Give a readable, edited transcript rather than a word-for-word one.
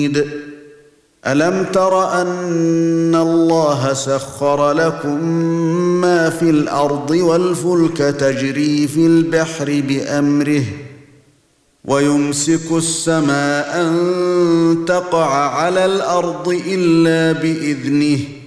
ألم تر أن الله سخر لكم ما في الأرض والفلك تجري في البحر بأمره ويمسك السماء أن تقع على الأرض إلا بإذنه